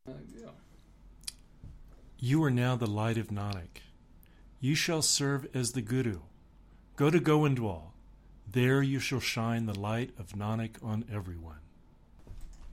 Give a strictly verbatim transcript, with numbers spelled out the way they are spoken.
Uh, yeah. You are now the light of Nanak. You shall serve as the Guru. Go to Goindwal. There you shall shine the light of Nanak on everyone.